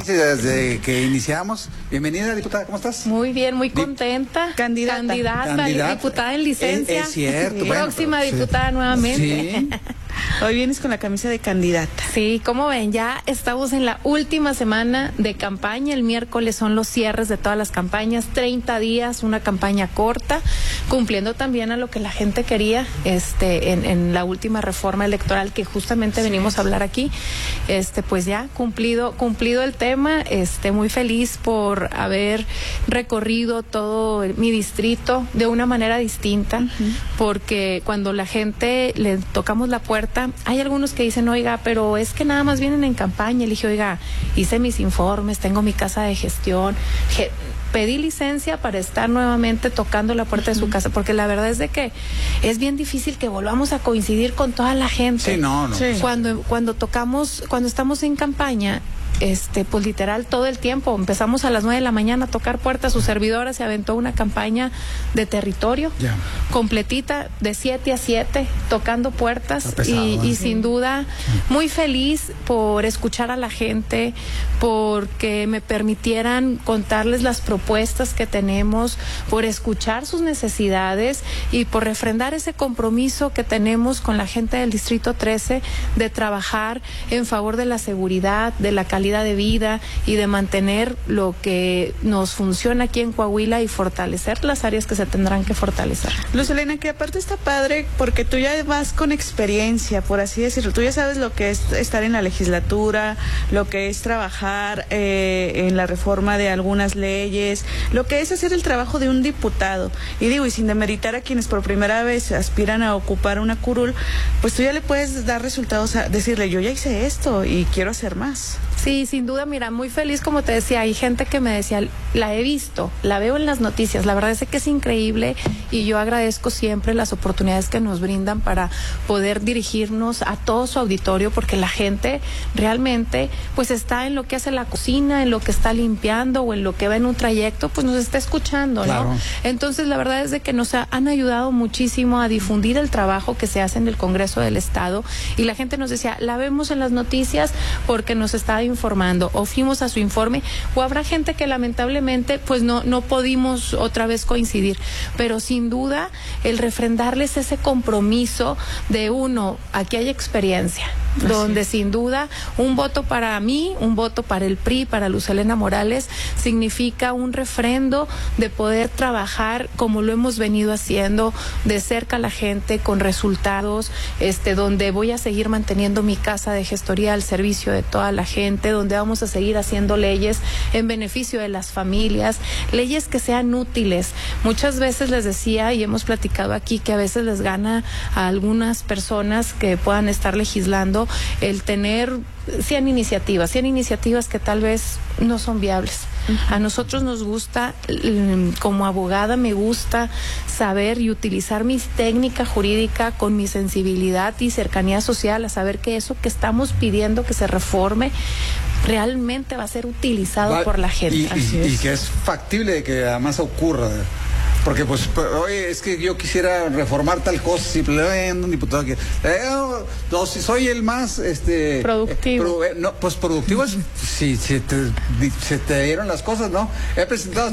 Desde que iniciamos. Bienvenida, diputada, ¿cómo estás? Muy bien, muy contenta. Candidata. Diputada en licencia. Es cierto. Sí. Bueno, próxima diputada nuevamente. Sí. Hoy vienes con la camisa de candidata. Sí, como ven, ya estamos en la última semana de campaña. El miércoles son los cierres de todas las campañas, 30 días, una campaña corta, cumpliendo también a lo que la gente quería en la última reforma electoral que justamente venimos a hablar aquí. Pues ya cumplido el tema. Muy feliz por haber recorrido todo mi distrito de una manera distinta, porque cuando la gente le tocamos la puerta, hay algunos que dicen, oiga, pero es que nada más vienen en campaña. Le dije, oiga, hice mis informes, tengo mi casa de gestión, pedí licencia para estar nuevamente tocando la puerta de su casa, porque la verdad es de que es bien difícil que volvamos a coincidir con toda la gente. Sí, no. Sí. Cuando estamos en campaña, pues literal todo el tiempo, empezamos a las 9 de la mañana a tocar puertas. Su servidora se aventó una campaña de territorio completita, de 7 a 7, tocando puertas, y sin duda muy feliz por escuchar a la gente, porque me permitieran contarles las propuestas que tenemos, por escuchar sus necesidades y por refrendar ese compromiso que tenemos con la gente del Distrito 13 de trabajar en favor de la seguridad, de la calidad de vida y de mantener lo que nos funciona aquí en Coahuila y fortalecer las áreas que se tendrán que fortalecer. Luz Helena, que aparte está padre porque tú ya vas con experiencia, por así decirlo. Tú ya sabes lo que es estar en la legislatura, lo que es trabajar en la reforma de algunas leyes, lo que es hacer el trabajo de un diputado. Y sin demeritar a quienes por primera vez aspiran a ocupar una curul, pues tú ya le puedes dar resultados, decirle, yo ya hice esto y quiero hacer más. Sí, sin duda, mira, muy feliz, como te decía, hay gente que me decía, la he visto, la veo en las noticias, la verdad es que es increíble y yo agradezco siempre las oportunidades que nos brindan para poder dirigirnos a todo su auditorio, porque la gente realmente pues está en lo que hace la cocina, en lo que está limpiando o en lo que va en un trayecto, pues nos está escuchando, claro, ¿no? Entonces la verdad es de que nos han ayudado muchísimo a difundir el trabajo que se hace en el Congreso del Estado, y la gente nos decía, la vemos en las noticias porque nos está informando, o fuimos a su informe, o habrá gente que lamentablemente pues no pudimos otra vez coincidir, pero sin duda el refrendarles ese compromiso de aquí hay experiencia, donde sin duda un voto para mí, un voto para el PRI, para Luz Helena Morales, significa un refrendo de poder trabajar como lo hemos venido haciendo, de cerca a la gente, con resultados, donde voy a seguir manteniendo mi casa de gestoría al servicio de toda la gente, donde vamos a seguir haciendo leyes en beneficio de las familias, leyes que sean útiles. Muchas veces les decía, y hemos platicado aquí, que a veces les gana a algunas personas que puedan estar legislando el tener 100 iniciativas que tal vez no son viables. A nosotros nos gusta, como abogada me gusta saber y utilizar mi técnica jurídica con mi sensibilidad y cercanía social, a saber que eso que estamos pidiendo que se reforme realmente va a ser utilizado por la gente. Y que es factible de que además ocurra. Porque pues, oye, es que yo quisiera reformar tal cosa, si un diputado que si soy el más productivo. Pues productivo es si se te dieron las cosas, ¿no? He presentado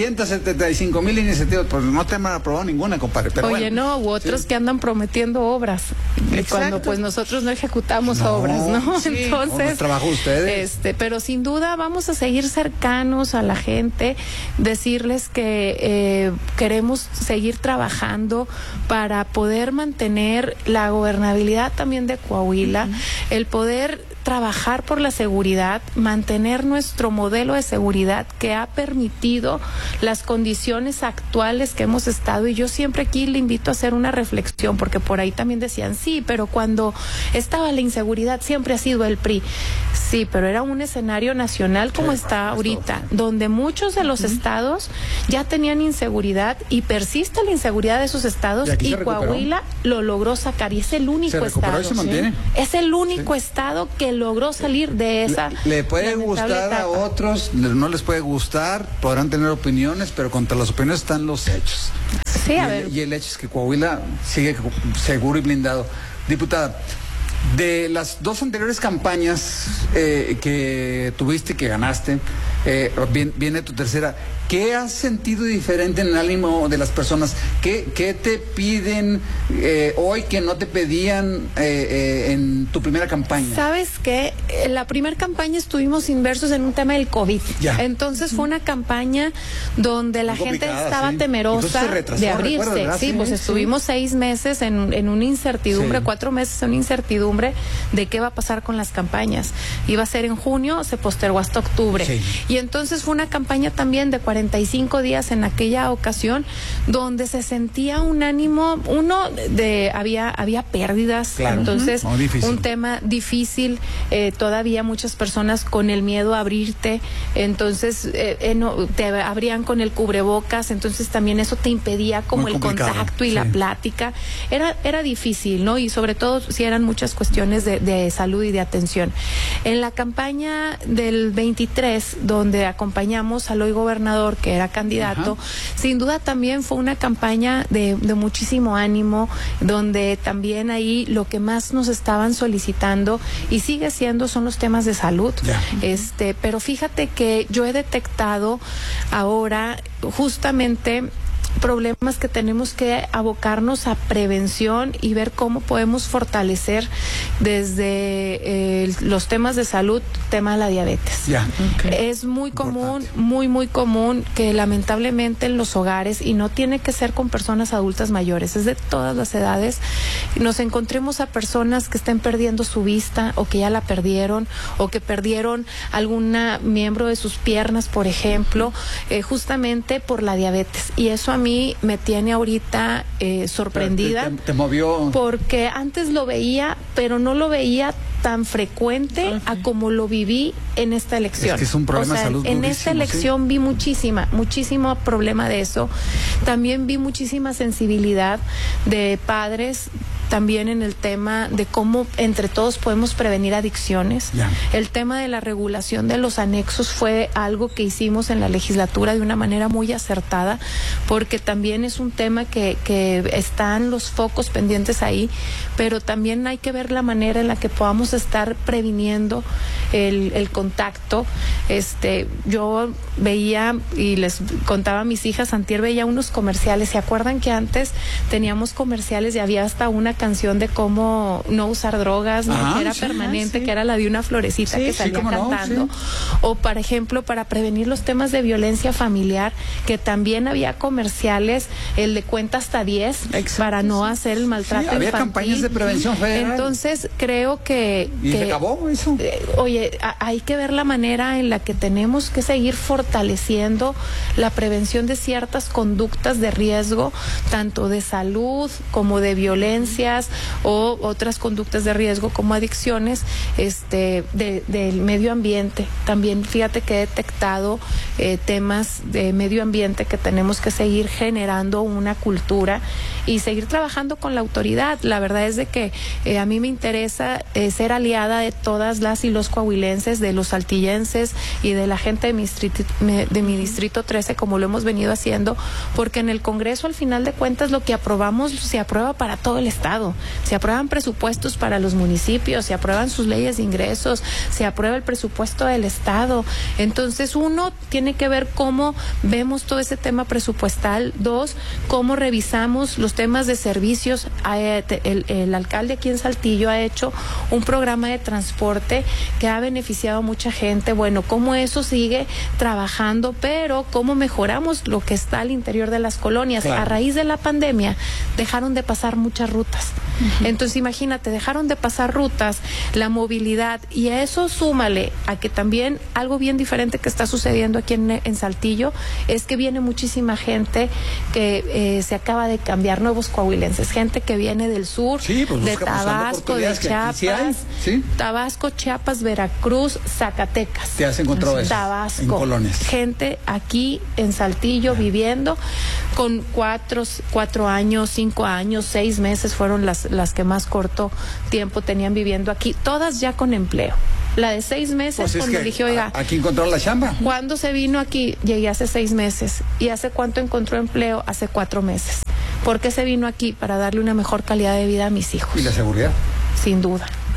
375,000 iniciativas, pues no te han aprobado ninguna, compadre. Pero oye, bueno, u otros que andan prometiendo obras, cuando pues nosotros no ejecutamos obras, ¿no? Sí. Entonces, trabajo ustedes. Pero sin duda vamos a seguir cercanos a la gente, decirles que queremos seguir trabajando para poder mantener la gobernabilidad también de Coahuila, el poder trabajar por la seguridad, mantener nuestro modelo de seguridad que ha permitido las condiciones actuales que hemos estado. Y yo siempre aquí le invito a hacer una reflexión, porque por ahí también decían, sí, pero cuando estaba la inseguridad siempre ha sido el PRI. Sí, pero era un escenario nacional como está ahorita, donde muchos de los estados ya tenían inseguridad y persiste la inseguridad de esos estados, y Coahuila lo logró sacar, y es el único estado. Es el único estado que logró salir de esa. Le puede gustar a otros, no les puede gustar, podrán tener opiniones, pero contra las opiniones están los hechos. Sí, a ver. Y el hecho es que Coahuila sigue seguro y blindado. Diputada, De las 2 anteriores campañas que tuviste y que ganaste, viene tu tercera. ¿Qué has sentido diferente en el ánimo de las personas? ¿Qué te piden hoy que no te pedían en tu primera campaña? ¿Sabes qué? En la primera campaña estuvimos inmersos en un tema del COVID. Ya. Entonces fue una campaña donde la gente estaba temerosa de abrirse. Sí, pues estuvimos 6 meses en una incertidumbre, 4 meses en una incertidumbre de qué va a pasar con las campañas. Iba a ser en junio, se postergó hasta octubre. Sí. Y entonces fue una campaña también de 45 días en aquella ocasión, donde se sentía un ánimo, había pérdidas, claro. Entonces Difícil. un tema difícil, todavía muchas personas con el miedo a abrirte, entonces te abrían con el cubrebocas, entonces también eso te impedía como el contacto y la plática, era difícil, ¿no? Y sobre todo si eran muchas cuestiones de salud y de atención. En la campaña del 23, donde acompañamos al hoy gobernador, que era candidato, sin duda también fue una campaña de muchísimo ánimo, donde también ahí lo que más nos estaban solicitando y sigue siendo son los temas de salud. Pero fíjate que yo he detectado ahora justamente problemas que tenemos que abocarnos a prevención y ver cómo podemos fortalecer desde los temas de salud, tema de la diabetes. Es muy común, muy común que lamentablemente en los hogares, y no tiene que ser con personas adultas mayores, es de todas las edades, nos encontremos a personas que estén perdiendo su vista o que ya la perdieron o que perdieron algún miembro de sus piernas, por ejemplo, justamente por la diabetes. Y eso a mí me tiene ahorita sorprendida. ¿Te movió? Porque antes lo veía, pero no lo veía tan frecuente a como lo viví en esta elección. Es que es un problema de salud en esta elección vi muchísimo problema de eso. También vi muchísima sensibilidad de padres, también en el tema de cómo entre todos podemos prevenir adicciones. El tema de la regulación de los anexos fue algo que hicimos en la legislatura de una manera muy acertada, porque también es un tema que están los focos pendientes ahí, pero también hay que ver la manera en la que podamos estar previniendo el contacto. Yo veía y les contaba a mis hijas, antier veía unos comerciales. ¿Se acuerdan que antes teníamos comerciales y había hasta una canción de cómo no usar drogas, ¿no? Que era permanente, que era la de una florecita que salía cantando? O, por ejemplo, para prevenir los temas de violencia familiar, que también había comerciales, el de cuenta hasta 10, para no hacer el maltrato infantil. Había campañas de prevención federal. Entonces, creo que se acabó eso. Oye, hay que ver la manera en la que tenemos que seguir fortaleciendo la prevención de ciertas conductas de riesgo, tanto de salud como de violencias o otras conductas de riesgo como adicciones, del medio ambiente. También fíjate que he detectado temas de medio ambiente que tenemos que seguir generando una cultura y seguir trabajando con la autoridad. La verdad es de que a mí me interesa ser aliada de todas las y los coahuilenses, de los saltillenses y de la gente de mi distrito 13, como lo hemos venido haciendo, porque en el Congreso al final de cuentas lo que aprobamos se aprueba para todo el estado. Se aprueban presupuestos para los municipios, se aprueban sus leyes de ingresos, se aprueba el presupuesto del estado. Entonces, uno, tiene que ver cómo vemos todo ese tema presupuestal. 2, cómo revisamos los temas de servicios. El alcalde aquí en Saltillo ha hecho un programa de transporte que ha beneficiado a mucha gente. Bueno, cómo eso sigue trabajando, pero cómo mejoramos lo que está al interior de las colonias. A raíz de la pandemia dejaron de pasar muchas rutas. Entonces, imagínate, dejaron de pasar rutas, la movilidad, y a eso súmale a que también algo bien diferente que está sucediendo aquí en Saltillo es que viene muchísima gente que se acaba de cambiar, nuevos coahuilenses, gente que viene del sur, de Tabasco, de Chiapas, Tabasco, Chiapas, Veracruz, Zacatecas. ¿Te has encontrado eso? Tabasco, en colonias. Gente aquí en Saltillo viviendo con 4 años, 5 años, 6 meses fueron las que más corto tiempo tenían viviendo aquí, todas ya con empleo. La de 6 meses, pues cuando eligió, oiga, aquí encontró la chamba. ¿Cuándo se vino aquí? Llegué hace 6 meses. ¿Y hace cuánto encontró empleo? Hace 4 meses. ¿Por qué se vino aquí? Para darle una mejor calidad de vida a mis hijos. ¿Y la seguridad? Sin duda.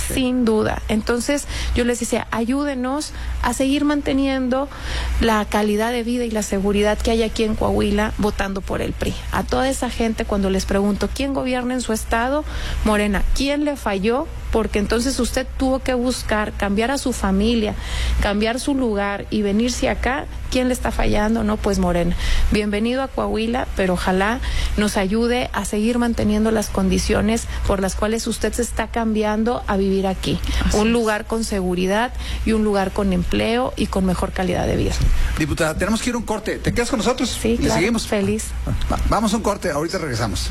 Sin duda. Entonces yo les decía, ayúdenos a seguir manteniendo la calidad de vida y la seguridad que hay aquí en Coahuila votando por el PRI. A toda esa gente, cuando les pregunto quién gobierna en su estado, Morena. ¿Quién le falló? Porque entonces usted tuvo que buscar cambiar a su familia, cambiar su lugar y venirse acá. ¿Quién le está fallando? No, pues Morena. Bienvenido a Coahuila, pero ojalá nos ayude a seguir manteniendo las condiciones por las cuales usted se está cambiando a vivir aquí. Un lugar con seguridad y un lugar con empleo y con mejor calidad de vida. Diputada, tenemos que ir a un corte. ¿Te quedas con nosotros? Sí, claro. Seguimos. Feliz. Vamos a un corte, ahorita regresamos.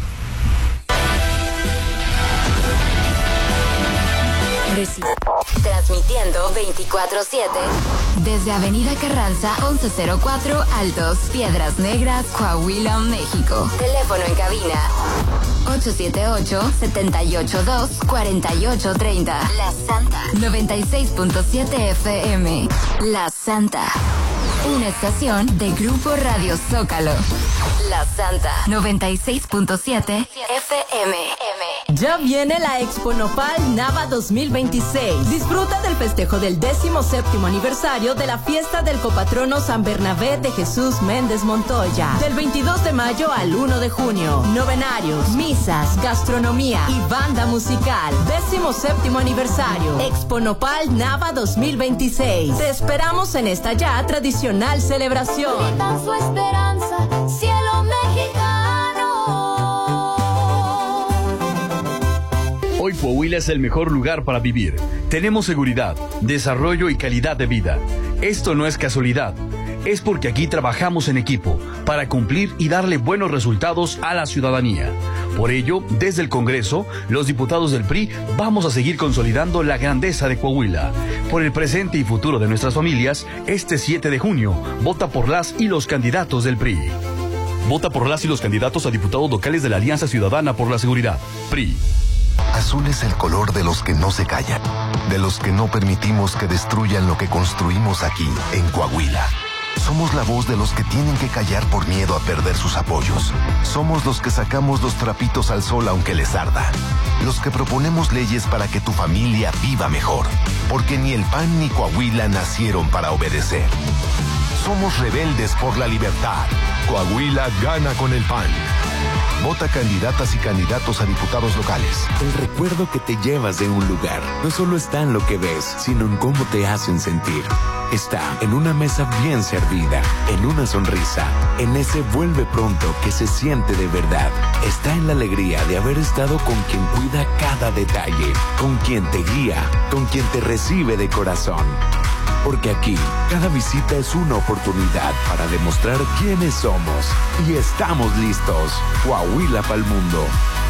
Transmitiendo 24/7 desde Avenida Carranza 1104 Altos, Piedras Negras, Coahuila, México. Teléfono en cabina 878-782-4830. La Santa 96.7 FM. La Santa. Una estación de Grupo Radio Zócalo. La Santa 96.7 FM. Ya viene la Expo Nopal Nava 2026. Disfruta del festejo del 17º aniversario de la fiesta del copatrono San Bernabé de Jesús Méndez Montoya. Del 22 de mayo al 1 de junio. Novenarios, misas, gastronomía y banda musical. 17º aniversario. Expo Nopal Nava 2026. Te esperamos en esta ya tradicional celebración. Gritan su esperanza, cielo mexicano. Hoy Coahuila es el mejor lugar para vivir. Tenemos seguridad, desarrollo y calidad de vida. Esto no es casualidad. Es porque aquí trabajamos en equipo para cumplir y darle buenos resultados a la ciudadanía. Por ello, desde el Congreso, los diputados del PRI vamos a seguir consolidando la grandeza de Coahuila. Por el presente y futuro de nuestras familias, este 7 de junio, vota por las y los candidatos del PRI. Vota por las y los candidatos a diputados locales de la Alianza Ciudadana por la Seguridad, PRI. Azul es el color de los que no se callan, de los que no permitimos que destruyan lo que construimos aquí, en Coahuila. Somos la voz de los que tienen que callar por miedo a perder sus apoyos. Somos los que sacamos los trapitos al sol aunque les arda. Los que proponemos leyes para que tu familia viva mejor. Porque ni el PAN ni Coahuila nacieron para obedecer. Somos rebeldes por la libertad. Coahuila gana con el PAN. Vota candidatas y candidatos a diputados locales. El recuerdo que te llevas de un lugar no solo está en lo que ves, sino en cómo te hacen sentir. Está en una mesa bien servida, en una sonrisa, en ese vuelve pronto que se siente de verdad. Está en la alegría de haber estado con quien cuida cada detalle, con quien te guía, con quien te recibe de corazón. Porque aquí, cada visita es una oportunidad para demostrar quiénes somos. Y estamos listos. Coahuila pa'l mundo.